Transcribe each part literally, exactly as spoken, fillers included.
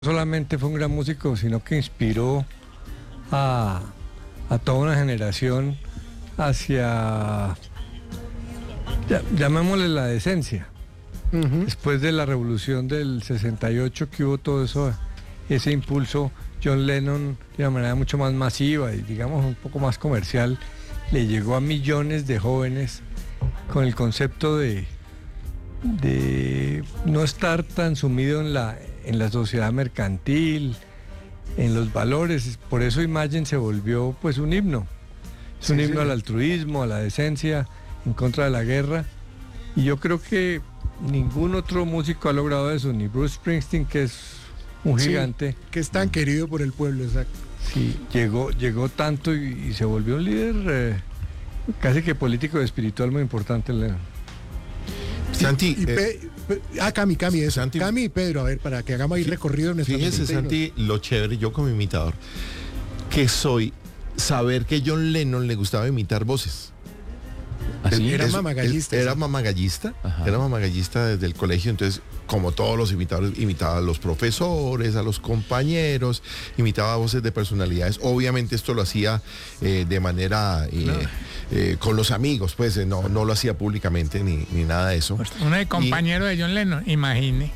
solamente fue un gran músico, sino que inspiró a, a toda una generación hacia, llamémosle la decencia. Uh-huh. Después de la revolución del sesenta y ocho que hubo todo eso, ese impulso, John Lennon de una manera mucho más masiva y digamos un poco más comercial, le llegó a millones de jóvenes con el concepto de, de no estar tan sumido en la, en la sociedad mercantil, en los valores. Por eso Imagine se volvió pues un himno. Es un sí, himno sí. al altruismo, a la decencia, en contra de la guerra. Y yo creo que ningún otro músico ha logrado eso, ni Bruce Springsteen, que es un sí, gigante. Que es tan querido por el pueblo, exacto. Sí, llegó, llegó tanto y, y se volvió un líder eh, casi que político y espiritual muy importante, Lennon. Santi, y, y pe, eh, pe, ah, Cami, Cami, eso. Santi, Cami y Pedro, a ver, para que hagamos ahí recorrido en nuestra Fíjese, Santi, lo chévere, yo como imitador, que soy saber que John Lennon le gustaba imitar voces. ¿Así? Era mamagallista. Era mamagallista, era mamagallista desde el colegio, entonces, como todos los imitadores, imitaba a los profesores, a los compañeros, imitaba voces de personalidades. Obviamente esto lo hacía eh, de manera eh, no. eh, con los amigos, pues eh, no, no lo hacía públicamente ni, ni nada de eso. Uno de compañero y, de John Lennon, imagine.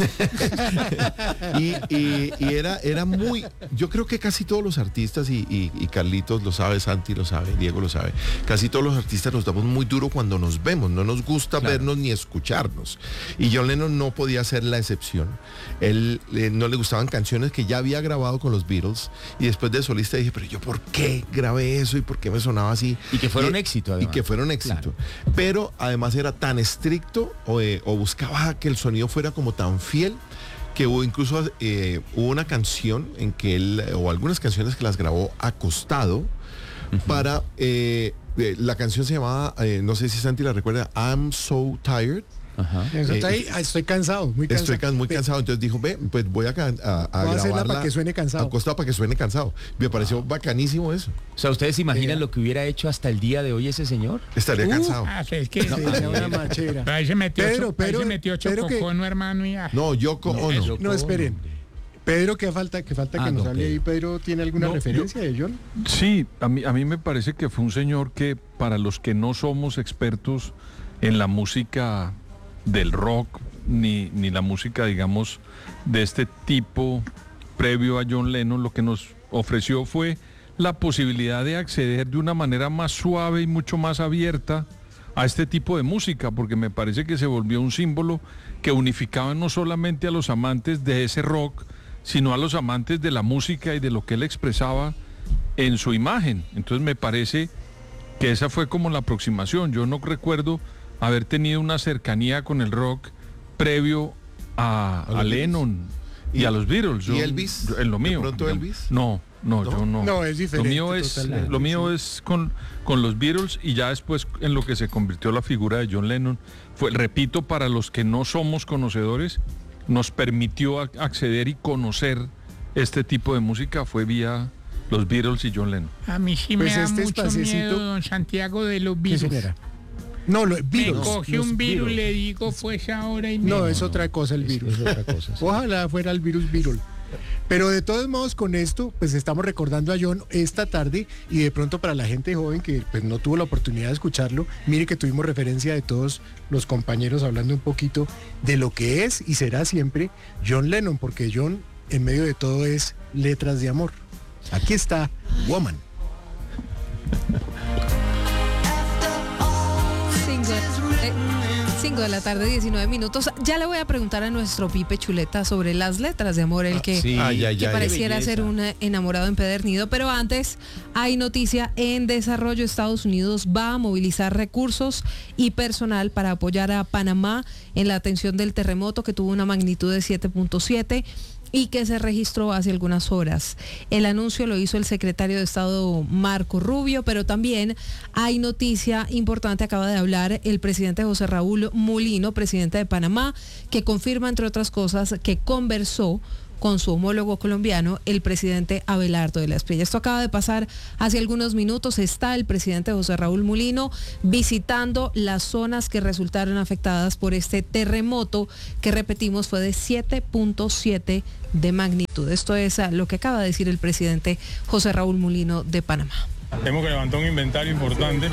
y, y, y era, era muy, yo creo que casi todos los artistas, y, y, y Carlitos lo sabe, Santi lo sabe, Diego lo sabe, casi todos los artistas nos damos muy duro cuando nos vemos, no nos gusta claro. vernos ni escucharnos. Y John Lennon no podía ser la excepción. Él eh, no le gustaban canciones que ya había grabado con los Beatles, y después de solista dije, pero yo ¿por qué grabé eso y por qué me sonaba así? Y que fueron y, éxito además. Y que fueron éxito. Claro. Pero además era tan estricto o, eh, o buscaba que el sonido fuera como tan fiel que hubo incluso eh, hubo una canción en que él, o algunas canciones que las grabó acostado uh-huh. para eh, Eh, la canción se llamaba, eh, no sé si Santi la recuerda, I'm So Tired. Ajá. Eso está ahí, eh, estoy cansado, muy cansado. Estoy muy cansado, entonces dijo, ve, pues voy a, a, a voy a grabarla para que suene cansado. Acostado para que suene cansado. Me pareció wow. bacanísimo eso. O sea, ¿ustedes se imaginan eh, lo que hubiera hecho hasta el día de hoy ese señor? Estaría uh, cansado. Ah, es que no, sí, una machera. Pero ahí se metió, pero, pero, ahí se metió Chococono, hermano. Y, ah. No, Yoko no, Ono. No, no, esperen. Pedro, ¿qué falta, qué falta ah, que nos no, hable Pedro. ahí? Pedro, ¿tiene alguna no, referencia yo, de John? Sí, a mí, a mí me parece que fue un señor que, para los que no somos expertos en la música del rock, ni, ni la música, digamos, de este tipo previo a John Lennon, lo que nos ofreció fue la posibilidad de acceder de una manera más suave y mucho más abierta a este tipo de música, porque me parece que se volvió un símbolo que unificaba no solamente a los amantes de ese rock, sino a los amantes de la música y de lo que él expresaba en su imagen. Entonces me parece que esa fue como la aproximación. Yo no recuerdo haber tenido una cercanía con el rock previo a, a, a Lennon y, y a los Beatles. Yo, ¿Y Elvis? Yo, en lo mío. ¿De pronto Elvis? No, no, no, yo no. No, es diferente. Lo mío es, lo mío sí. es con, con los Beatles, y ya después en lo que se convirtió la figura de John Lennon. Fue, repito, para los que no somos conocedores, nos permitió a, acceder y conocer este tipo de música fue vía los Beatles y John Lennon. A mí sí pues me da este mucho espacecito... miedo, don Santiago, de los Beatles. No, lo, Beatles. Me coge un virus, le digo, pues ahora y No, es otra cosa el virus. Es, es otra cosa, sí. Ojalá fuera el virus Beatle. Pero de todos modos, con esto, pues estamos recordando a John esta tarde, y de pronto para la gente joven que pues no tuvo la oportunidad de escucharlo, mire que tuvimos referencia de todos los compañeros hablando un poquito de lo que es y será siempre John Lennon, porque John en medio de todo es letras de amor. Aquí está Woman. cinco de la tarde, diecinueve minutos. Ya le voy a preguntar a nuestro Pipe Chuleta sobre las letras de amor, el que, ah, sí. ay, ay, que ay, pareciera ser un enamorado empedernido. Pero antes, hay noticia en desarrollo. Estados Unidos va a movilizar recursos y personal para apoyar a Panamá en la atención del terremoto que tuvo una magnitud de siete punto siete y que se registró hace algunas horas. El anuncio lo hizo el secretario de Estado Marco Rubio, pero también hay noticia importante. Acaba de hablar el presidente José Raúl Mulino, presidente de Panamá, que confirma, entre otras cosas, que conversó con su homólogo colombiano, el presidente Abelardo de la Espriella. Esto acaba de pasar hace algunos minutos. Está el presidente José Raúl Mulino visitando las zonas que resultaron afectadas por este terremoto que, repetimos, fue de siete punto siete de magnitud. Esto es lo que acaba de decir el presidente José Raúl Mulino de Panamá. Tenemos que levantar un inventario importante.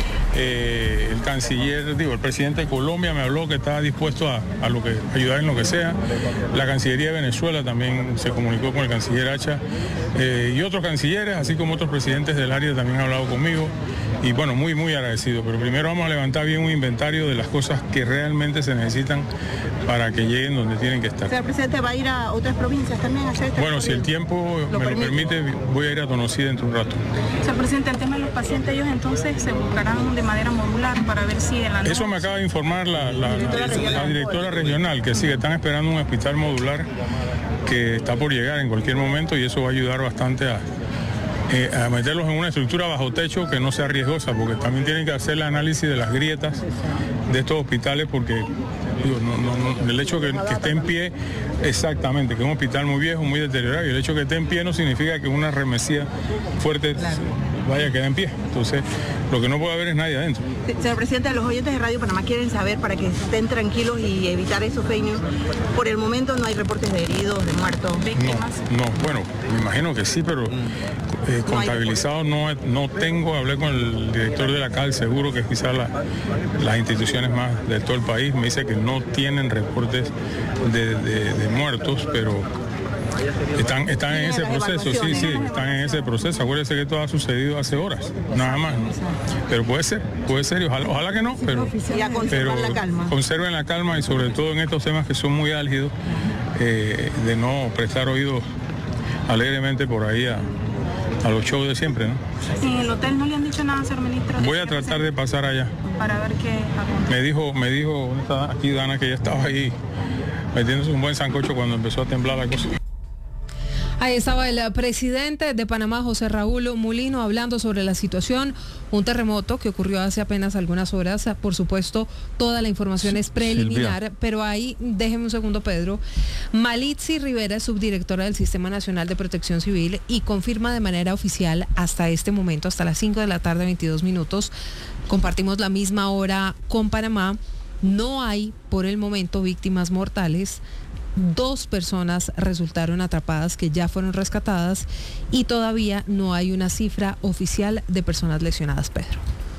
Eh, el canciller, digo, el presidente de Colombia me habló que estaba dispuesto a, a lo que, ayudar en lo que sea. La Cancillería de Venezuela también se comunicó con el canciller Hacha eh, y otros cancilleres, así como otros presidentes del área también han hablado conmigo. Y bueno, muy, muy agradecido. Pero primero vamos a levantar bien un inventario de las cosas que realmente se necesitan para que lleguen donde tienen que estar. ¿El presidente va a ir a otras provincias también a hacer este Bueno, si el tiempo ¿Lo me permite? lo permite, voy a ir a Tonosí dentro de un rato. Señor presidente, el tema de los pacientes, ellos entonces se buscarán de manera modular para ver si en la Eso me acaba de informar la, la, la, la directora regional, que sí, que están esperando un hospital modular que está por llegar en cualquier momento y eso va a ayudar bastante a, eh, a meterlos en una estructura bajo techo que no sea riesgosa, porque también tienen que hacer el análisis de las grietas de estos hospitales, porque digo, no, no, no, el hecho que, que esté en pie, exactamente, que es un hospital muy viejo, muy deteriorado, y el hecho que esté en pie no significa que una remesía fuerte vaya a quedar en pie. Entonces, lo que no puede haber es nadie adentro. Señor presidente, los oyentes de Radio Panamá quieren saber, para que estén tranquilos y evitar esos fake news, por el momento no hay reportes de heridos, de muertos, víctimas. No, no, bueno, me imagino que sí, pero eh, contabilizado no, no tengo. Hablé con el director de la C A L, seguro que quizás la, las instituciones más de todo el país, me dice que no tienen reportes de, de, de muertos, pero están, están en ese proceso, sí, sí, están en ese proceso. Acuérdense que esto ha sucedido hace horas, nada más, ¿no? Pero puede ser, puede ser, y ojalá, ojalá que no, pero, pero la calma. conserven la calma y sobre todo en estos temas que son muy álgidos, eh, de no prestar oído alegremente por ahí a, a los shows de siempre, ¿no? En el hotel no le han dicho nada, señor ministro. Voy a tratar de pasar allá. Para ver qué acontece. Me dijo, me dijo, ¿dónde está aquí Dana? Que ya estaba ahí metiéndose un buen sancocho cuando empezó a temblar la cosa. Ahí estaba el presidente de Panamá, José Raúl Mulino, hablando sobre la situación, un terremoto que ocurrió hace apenas algunas horas. Por supuesto, toda la información es preliminar, Silvia. Pero ahí, déjeme un segundo, Pedro. Malitzi Rivera es subdirectora del Sistema Nacional de Protección Civil y confirma de manera oficial hasta este momento, hasta las cinco de la tarde, veintidós minutos, compartimos la misma hora con Panamá, no hay por el momento víctimas mortales. Dos personas resultaron atrapadas que ya fueron rescatadas y todavía no hay una cifra oficial de personas lesionadas, Pedro.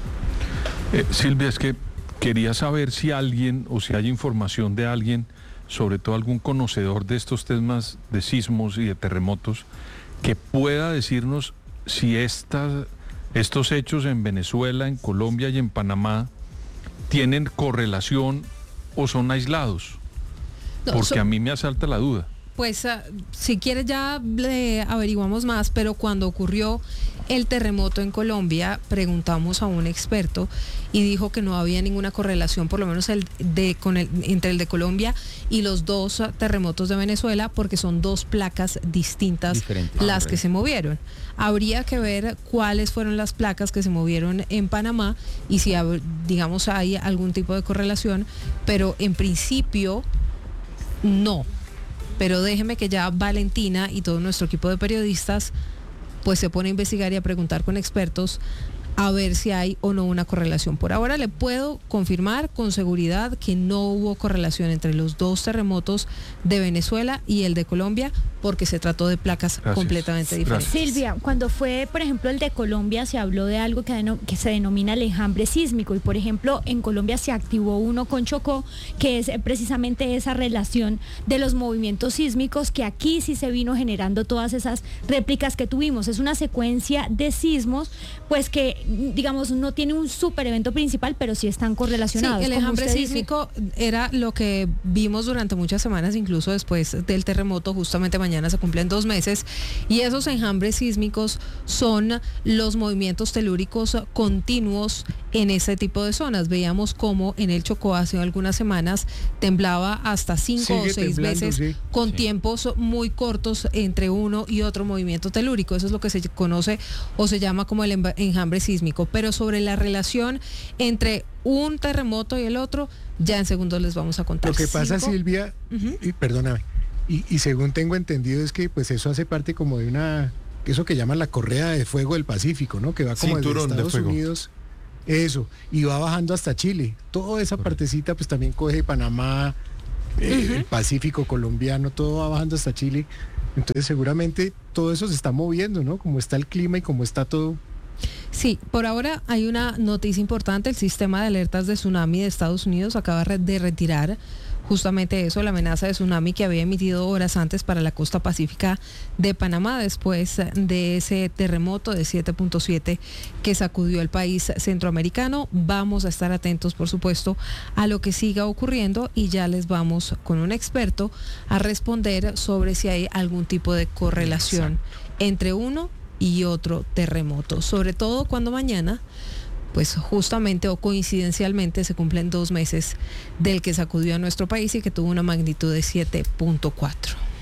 Eh, Silvia, es que quería saber si alguien o si hay información de alguien, sobre todo algún conocedor de estos temas de sismos y de terremotos, que pueda decirnos si estas, estos hechos en Venezuela, en Colombia y en Panamá tienen correlación o son aislados. No, porque so, a mí me asalta la duda. Pues uh, si quieres ya le averiguamos más, pero cuando ocurrió el terremoto en Colombia, preguntamos a un experto y dijo que no había ninguna correlación, por lo menos el de, con el, entre el de Colombia y los dos uh, terremotos de Venezuela, porque son dos placas distintas Diferente. las ah, que se movieron. Habría que ver cuáles fueron las placas que se movieron en Panamá y si, digamos, hay algún tipo de correlación, pero en principio no, pero déjeme que ya Valentina y todo nuestro equipo de periodistas pues se pone a investigar y a preguntar con expertos a ver si hay o no una correlación. Por ahora le puedo confirmar con seguridad que no hubo correlación entre los dos terremotos de Venezuela y el de Colombia, porque se trató de placas Gracias. completamente diferentes. Gracias. Silvia, cuando fue, por ejemplo, el de Colombia, se habló de algo que, denom- que se denomina el enjambre sísmico, y por ejemplo, en Colombia se activó uno con Chocó, que es precisamente esa relación de los movimientos sísmicos, que aquí sí se vino generando todas esas réplicas que tuvimos. Es una secuencia de sismos, pues que, digamos, no tiene un super evento principal, pero sí están correlacionados. Sí, el enjambre sísmico era lo que vimos durante muchas semanas, incluso después del terremoto. Justamente mañana se cumplen dos meses, y esos enjambres sísmicos son los movimientos telúricos continuos en ese tipo de zonas. Veíamos cómo en el Chocó hace algunas semanas temblaba hasta cinco Sigue o seis veces, sí. con sí. tiempos muy cortos entre uno y otro movimiento telúrico. Eso es lo que se conoce o se llama como el enjambre sísmico. Pero sobre la relación entre un terremoto y el otro, ya en segundos les vamos a contar. Lo que pasa, Cinco. Silvia, uh-huh. y perdóname, Y, y según tengo entendido es que pues eso hace parte como de una, eso que llaman la correa de fuego del Pacífico, ¿no? Que va como desde Estados Unidos, eso, y va bajando hasta Chile. Toda esa partecita pues también coge Panamá, eh, uh-huh. el Pacífico colombiano, todo va bajando hasta Chile. Entonces seguramente todo eso se está moviendo, ¿no? Como está el clima y como está todo. Sí, por ahora hay una noticia importante. El sistema de alertas de tsunami de Estados Unidos acaba de retirar justamente eso, la amenaza de tsunami que había emitido horas antes para la costa pacífica de Panamá después de ese terremoto de siete punto siete que sacudió el país centroamericano. Vamos a estar atentos, por supuesto, a lo que siga ocurriendo y ya les vamos con un experto a responder sobre si hay algún tipo de correlación Exacto. entre uno y otro terremoto, sobre todo cuando mañana pues justamente o coincidencialmente se cumplen dos meses del que sacudió a nuestro país y que tuvo una magnitud de siete punto cuatro.